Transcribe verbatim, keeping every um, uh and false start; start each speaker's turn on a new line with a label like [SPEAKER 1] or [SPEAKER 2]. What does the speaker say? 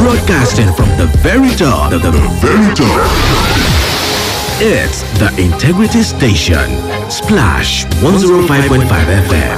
[SPEAKER 1] Broadcasting from the very top. The, the very top. It's the Integrity Station. Splash one oh five point five F M.